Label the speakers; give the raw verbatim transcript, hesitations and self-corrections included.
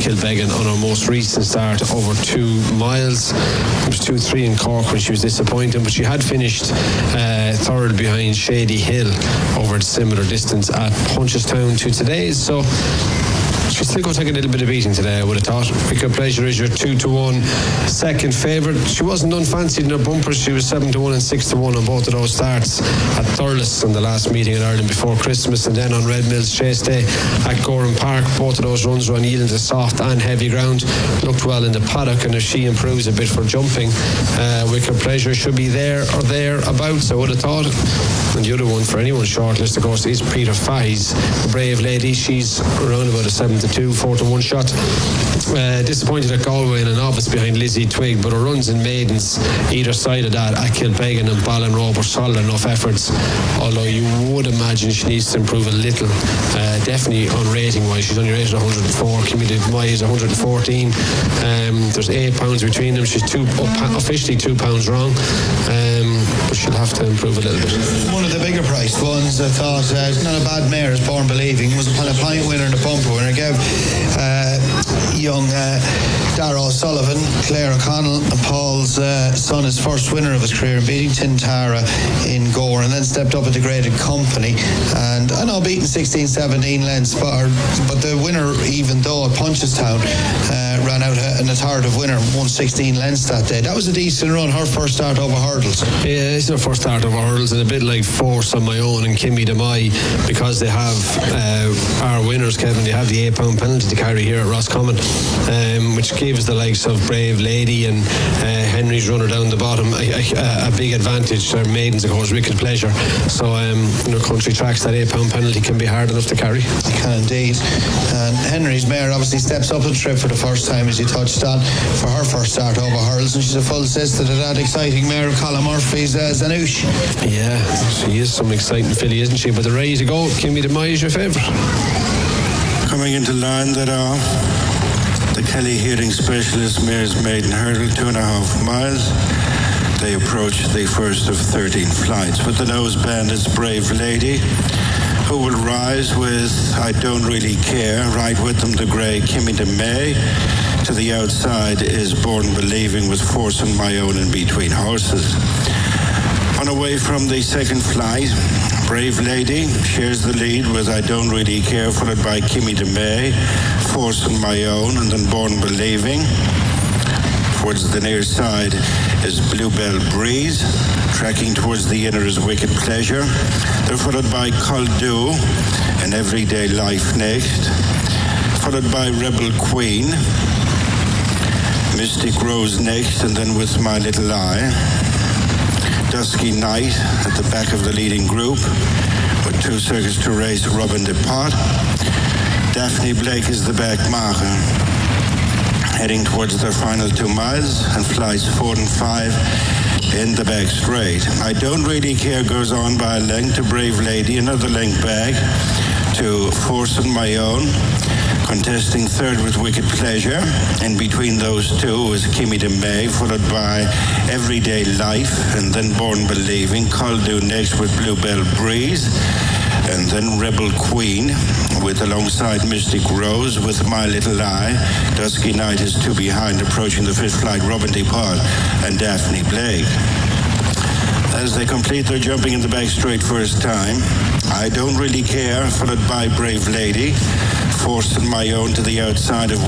Speaker 1: Kilbeggan on her most recent start over two miles. It was two three in Cork when she was disappointing, but she had finished uh, third behind Shady Hill over a similar distance at Punchestown to today's. So she's still going to take a little bit of beating today, I would have thought. Pick Up Pleasure is your two to one second favourite. She wasn't unfancied in her bumpers. She was seven to one and six to one on both of those starts at Thurles in the last meeting in Ireland before Christmas, and then on Red Mills Chase Day at Gorham Park. Both of those runs were on yielding to soft and heavy ground. Looked well in the paddock, and if she improves a bit for jumping, uh, Wicked Pleasure should be there or thereabouts, I would have thought. And the other one for anyone shortlist, of course, is Peter Fahey's The Brave Lady. She's around about a seven to two, four to one shot. Uh, disappointed at Galway in a novice behind Lizzie Twigg, but her runs in maidens either side of that at Kilbeggan and Ballinrobe were solid enough efforts, although you would imagine she needs to improve a little. Uh, definitely on rating wise, she's only rated one hundred four. Kimmy Mai is one hundred fourteen. Um, there's eight pounds between them. She's two oh, officially two pounds wrong, um, but she'll have to improve a little bit.
Speaker 2: One of the bigger priced ones, I thought, uh, it's not a bad mare, as Born Believing, was upon a pint winner and a bumper winner. Gave uh, young uh, Darragh O'Sullivan, Claire O'Connell and Paul's uh, son, his first winner of his career, beating Tintara in Gore, and then stepped up at the graded company, and I know beating sixteen seventeen lengths, but, but the winner, even though at Punchestown, uh, ran out a, an authoritative winner, won sixteen lengths that day. That was a decent run, her first start over hurdles.
Speaker 1: Yeah, it's her first start over hurdles, and a bit like Force on My Own and Kimmy DeMai, because they have uh, our winners, Kevin, they have the eight pound penalty to carry here at Roscommon, um, which gives the likes of Brave Lady and uh, Henry's runner down the bottom a, a, a big advantage. Their maidens, of course, Wicked Pleasure. So, um, you know, country tracks, that eight pound penalty can be hard enough to carry.
Speaker 2: It can indeed. And Henry's mare obviously steps up the trip for the first time, as you touched on, for her first start over hurdles, and she's a full sister to that exciting mare of Colin Murphy's uh, Zanouche.
Speaker 1: Yeah, she is some exciting filly, isn't she? But they're ready to go. Kimmy DeMai is your favourite.
Speaker 3: Coming into line that are the Kelly Hearing Specialist mares maiden hurdle, two and a half miles. They approach the first of thirteen flights. With the nose bandits, Brave Lady, who will rise with I Don't Really Care. Right with them, the grey Kimmy DeMai. To the outside is Born Believing, with Force on My Own in between horses. On away from the second flight, Brave Lady shares the lead with I Don't Really Care, followed by Kimmy DeMai, Force on My Own, and then Born Believing. Towards the near side is Bluebell Breeze. Tracking towards the inner is Wicked Pleasure. They're followed by Culdew and Everyday Life next. Followed by Rebel Queen. Mystic Rose next, and then with My Little Eye. Dusky Night at the back of the leading group, with two circuits to race, Robin Depart. Daphne Blake is the back marker, heading towards their final two miles, and flies four and five in the back straight. I Don't Really Care goes on by a length to Brave Lady, another length back to Force on My Own, contesting third with Wicked Pleasure. In between those two is Kimmy DeMai, followed by Everyday Life, and then Born Believing. Culdew next with Bluebell Breeze, and then Rebel Queen, with alongside Mystic Rose with My Little Eye. Dusky Night is two behind, approaching the fifth flight, Robin Depart and Daphne Blake. As they complete their jumping in the back straight first time, I Don't Really Care, followed by Brave Lady. Force on My Own to the outside of